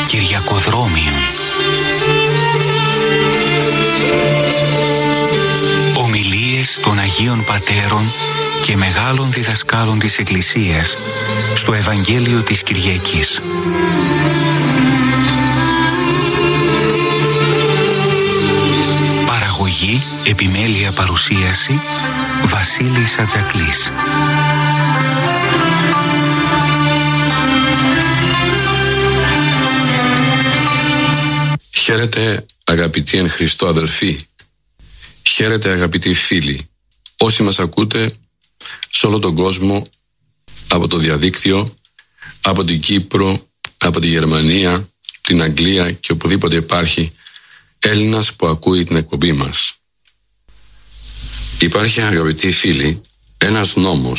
Κυριακοδρόμιον. Ομιλίες των Αγίων Πατέρων και μεγάλων διδασκάλων της Εκκλησίας στο Ευαγγέλιο της Κυριακής. Παραγωγή, επιμέλεια, παρουσίαση Βασίλης Ατζακλής. Χαίρετε αγαπητοί εν Χριστώ αδελφοί. Χαίρετε αγαπητοί φίλοι. Όσοι μας ακούτε σε όλο τον κόσμο, από το διαδίκτυο, από την Κύπρο, από τη Γερμανία, την Αγγλία και οπουδήποτε υπάρχει Έλληνας που ακούει την εκπομπή μας. Υπάρχει, αγαπητοί φίλοι, ένας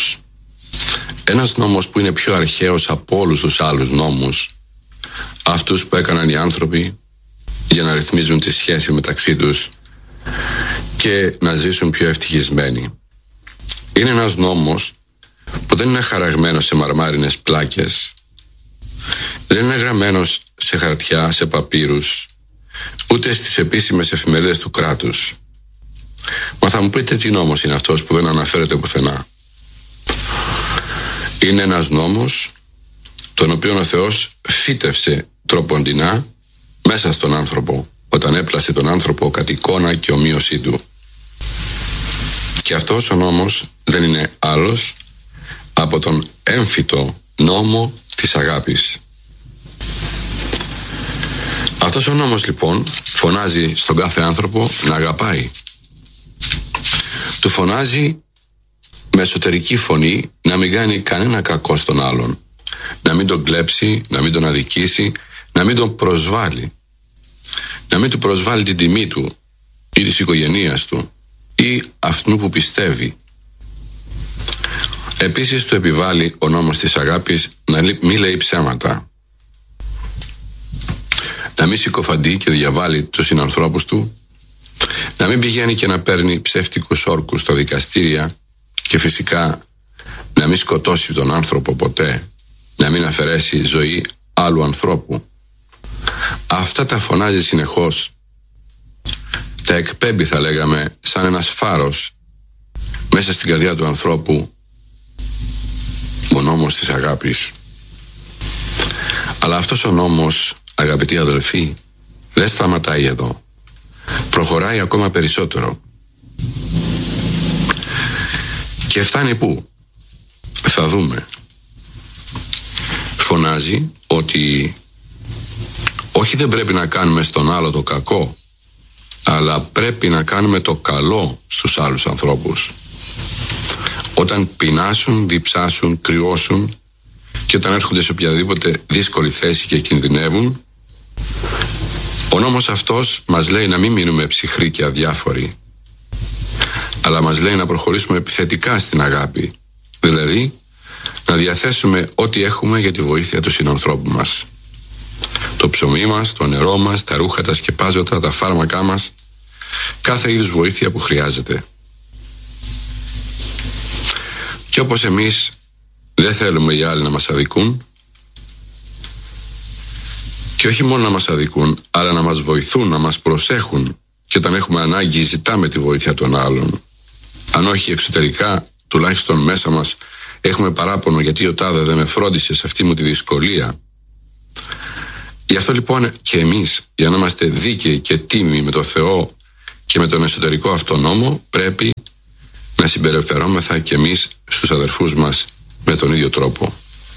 νόμος που είναι πιο αρχαίος από όλους τους άλλους νόμους, αυτούς που έκαναν οι άνθρωποι για να ρυθμίζουν τη σχέση μεταξύ τους και να ζήσουν πιο ευτυχισμένοι. Είναι ένας νόμος που δεν είναι χαραγμένος σε μαρμάρινες πλάκες, δεν είναι γραμμένος σε χαρτιά, σε παπύρους, ούτε στις επίσημες εφημερίδες του κράτους. Μα θα μου πείτε τι νόμος είναι αυτός που δεν αναφέρεται πουθενά. Είναι ένας νόμος τον οποίο ο Θεός φύτευσε τροποντινά μέσα στον άνθρωπο, όταν έπλασε τον άνθρωπο κατ' εικόνα και ομοίωσή του. Και αυτός ο νόμος δεν είναι άλλος από τον έμφυτο νόμο της αγάπης. Αυτός ο νόμος λοιπόν φωνάζει στον κάθε άνθρωπο να αγαπάει. Του φωνάζει με εσωτερική φωνή να μην κάνει κανένα κακό στον άλλον, να μην τον κλέψει, να μην τον αδικήσει, να μην τον προσβάλλει, να μην του προσβάλλει την τιμή του ή της οικογένειας του ή αυτού που πιστεύει. Επίσης του επιβάλλει ο νόμος της αγάπης να μην λέει ψέματα, να μην συκοφαντεί και διαβάλλει τους συνανθρώπους του, να μην πηγαίνει και να παίρνει ψεύτικους όρκους στα δικαστήρια και φυσικά να μην σκοτώσει τον άνθρωπο ποτέ, να μην αφαιρέσει ζωή άλλου ανθρώπου. Αυτά τα φωνάζει συνεχώς, τα εκπέμπει θα λέγαμε σαν ένας φάρος μέσα στην καρδιά του ανθρώπου, ο νόμος της αγάπης. Αλλά αυτός ο νόμος, αγαπητοί αδελφοί, δεν σταματάει εδώ. Προχωράει ακόμα περισσότερο. Και φτάνει πού? Θα δούμε. Φωνάζει ότι όχι δεν πρέπει να κάνουμε στον άλλο το κακό, αλλά πρέπει να κάνουμε το καλό στους άλλους ανθρώπους. Όταν πεινάσουν, διψάσουν, κρυώσουν και όταν έρχονται σε οποιαδήποτε δύσκολη θέση και κινδυνεύουν, ο νόμος αυτός μας λέει να μην μείνουμε ψυχροί και αδιάφοροι, αλλά μας λέει να προχωρήσουμε επιθετικά στην αγάπη, δηλαδή να διαθέσουμε ό,τι έχουμε για τη βοήθεια του συνανθρώπου μας. Το ψωμί μας, το νερό μας, τα ρούχα, τα σκεπάσματα, τα φάρμακά μας, κάθε είδους βοήθεια που χρειάζεται. Και όπως εμείς δεν θέλουμε οι άλλοι να μας αδικούν, και όχι μόνο να μας αδικούν, αλλά να μας βοηθούν, να μας προσέχουν, και όταν έχουμε ανάγκη ζητάμε τη βοήθεια των άλλων. Αν όχι εξωτερικά, τουλάχιστον μέσα μας έχουμε παράπονο γιατί ο τάδε δεν με φρόντισε σε αυτή μου τη δυσκολία. Γι' αυτό λοιπόν και εμείς, για να είμαστε δίκαιοι και τίμοι με το Θεό και με τον εσωτερικό αυτό νόμο, πρέπει να συμπεριφερόμεθα και εμείς στους αδερφούς μας με τον ίδιο τρόπο.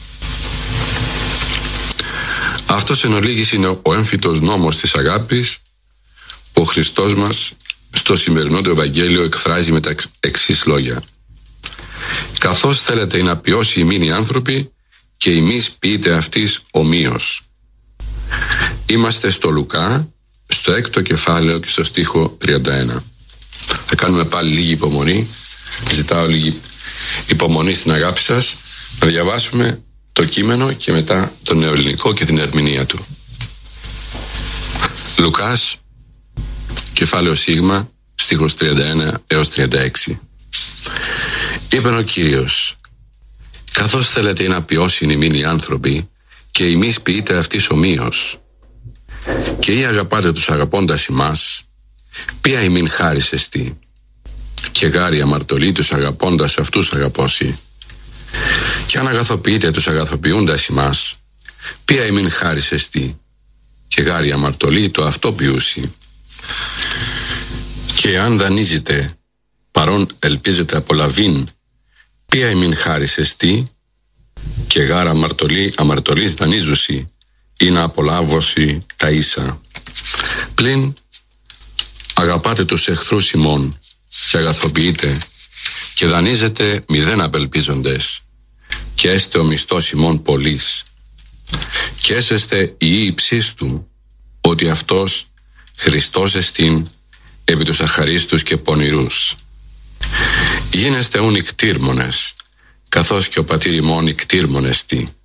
Αυτός εν ολίγης είναι ο έμφυτος νόμος της αγάπης που ο Χριστός μας στο σημερινό του Ευαγγέλιο εκφράζει με τα εξής λόγια. Καθώς θέλετε να ποιώσει ημίν οι άνθρωποι και ημείς ποιείτε αυτής ομοίως. Είμαστε στο Λουκά, στο 6ο κεφάλαιο και στο στίχο 31. Θα κάνουμε πάλι λίγη υπομονή. Ζητάω λίγη υπομονή στην αγάπη σας. Να διαβάσουμε το κείμενο και μετά το νεοελληνικό και την ερμηνεία του. Λουκάς, κεφάλαιο Σίγμα, στίχος 31 έως 36. Είπεν ο Κύριος, καθώς θέλετε να ποιώσουν ημίν οι άνθρωποι και ημείς ποιείτε αυτής ομοίως. Και ή αγαπάτε τους αγαπώντας ημάς, ποια ημίν χάρις εστί, και γάρι αμαρτωλή τους αγαπώντας αυτούς αγαπώσει. Και αν αγαθοποιείτε τους αγαθοποιούντας ημάς, ποια ημίν χάρις εστί, και γάρι αμαρτωλή το αυτό ποιούσι. Και αν δανείζετε, παρόν ελπίζετε απολαβήν, ποια ημίν χάρις εστί, και γάρα αμαρτωλής δανείζουσι, ή να απολάβωση τα ίσα. Πλην αγαπάτε τους εχθρούς ημών, και αγαθοποιείτε, και δανείζετε μηδέν απελπίζοντες, και έστε ο μισθός ημών πολλής, και έσεστε οι ύψεις του, ότι αυτός Χριστός εστίν επί τους αχαρίστους και πονηρούς. Γίνεστε ούν ικτήρμονες, καθώς και ο πατήρ ημών ικτήρμον εστί.